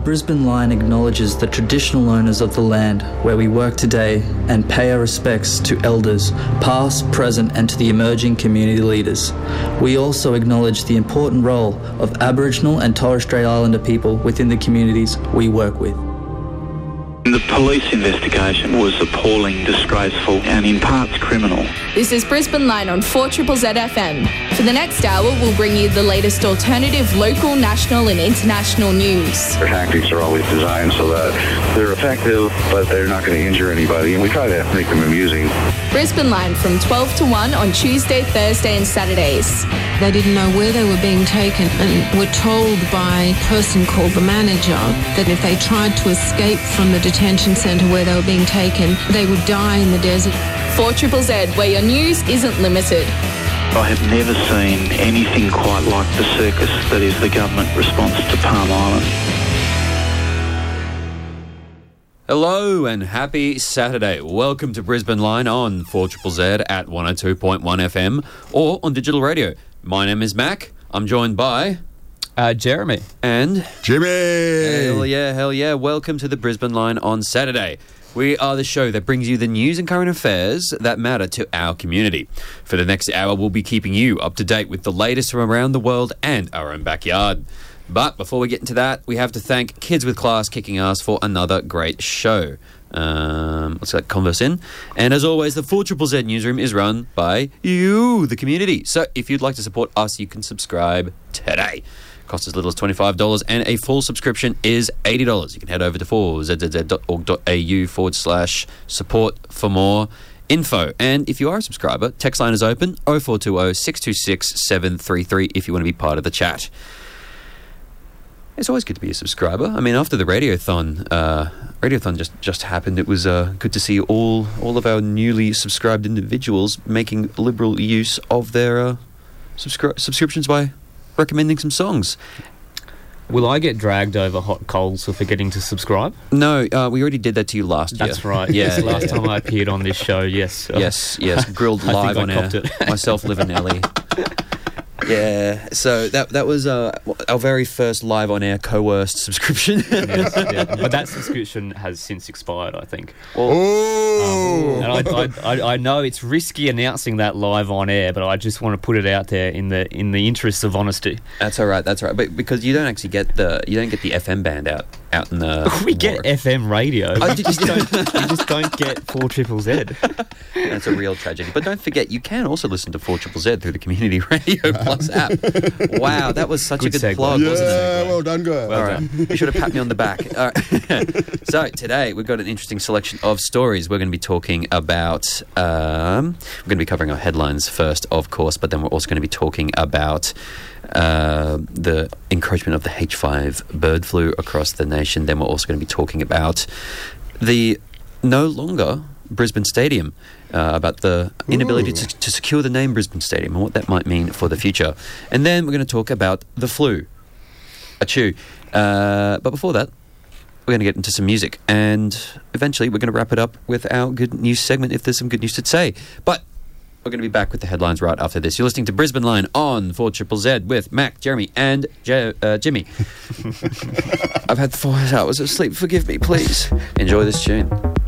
Brisbane Line acknowledges the traditional owners of the land where we work today and pay our respects to elders, past, present and to the emerging community leaders. We also acknowledge the important role of Aboriginal and Torres Strait Islander people within the communities we work with. The police investigation was appalling, disgraceful and in parts criminal. This is Brisbane Line on 4ZZZ FM. For the next hour, we'll bring you the latest alternative, local, national and international news. Their tactics are always designed so that they're effective, but they're not going to injure anybody, and we try to make them amusing. Brisbane Line from 12 to 1 on Tuesday, Thursday and Saturdays. They didn't know where they were being taken and were told by a person called the manager that if they tried to escape from the detention centre where they were being taken, they would die in the desert. 4ZZZ, where your news isn't limited. I have never seen anything quite like the circus that is the government response to Palm Island. Hello and happy Saturday. Welcome to Brisbane Line on 4ZZZ at 102.1 FM or on digital radio. My name is Mac. I'm joined by... Jeremy. And... Jimmy! Hell yeah. Welcome to the Brisbane Line on Saturday. We are the show that brings you the news and current affairs that matter to our community. For the next hour, we'll be keeping you up to date with the latest from around the world and our own backyard. But before we get into that, we have to thank Kids with Class Kicking Ass for another great show. Let's get Converse in. And as always, the 4ZZZ newsroom is run by you, the community. So if you'd like to support us, you can subscribe today. Costs as little as $25 and a full subscription is $80. You can head over to 4zzz.org.au/support for more info. And if you are a subscriber, text line is open 0420 626 733 if you want to be part of the chat. It's always good to be a subscriber. I mean, after the Radiothon just happened, it was good to see all of our newly subscribed individuals making liberal use of their subscriptions by recommending some songs. Will I get dragged over hot coals for forgetting to subscribe? No, we already did that to you last year. That's right. Yeah, last time I appeared on this show, yes. Yes, grilled live on air. Myself, Liv and Ellie. Yeah, so that was our very first live on air coerced subscription. Yes, yeah. But that subscription has since expired, I think. Oh! And I know it's risky announcing that live on air, but I just want to put it out there in the interests of honesty. That's all right. But because you don't actually get the FM band out in the. We get FM radio. You just don't get 4ZZZ. That's a real tragedy. But don't forget, you can also listen to 4ZZZ through the Community Radio Plus app. Wow, that was such a good plug, wasn't it? Yeah, well done, guys. All right. You should have patted me on the back. All right. So today we've got an interesting selection of stories. We're going to be talking about. We're going to be covering our headlines first, of course, but then we're also going to be talking about the encroachment of the H5 bird flu across the nation. Then we're also going to be talking about the no longer Brisbane Stadium, about the inability to secure the name Brisbane Stadium and what that might mean for the future. And then we're going to talk about the flu. Achoo. But before that, we're going to get into some music. And eventually we're going to wrap it up with our good news segment if there's some good news to say. But we're going to be back with the headlines right after this. You're listening to Brisbane Line on 4ZZZ with Mac, Jeremy and Jimmy. I've had 4 hours of sleep. Forgive me, please. Enjoy this tune.